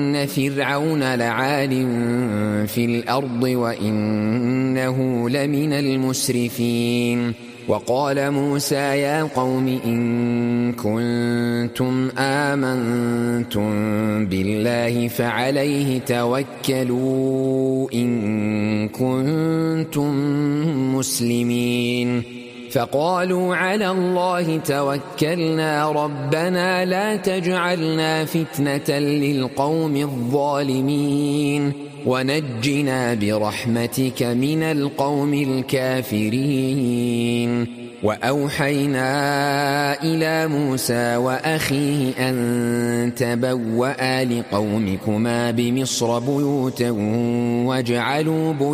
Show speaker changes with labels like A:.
A: إن فرعون لعال في الأرض وإنه لمن المسرفين. وقال موسى يا قوم إن كنتم آمنتم بالله فعليه توكلوا إن كنتم مسلمين. فقالوا على الله توكلنا ربنا لا تجعلنا فتنة للقوم الظالمين ونجنا برحمتك من القوم الكافرين. وأوحينا إلى موسى وأخيه أن تبوأ لقومكما بمصر بيوتا واجعلوا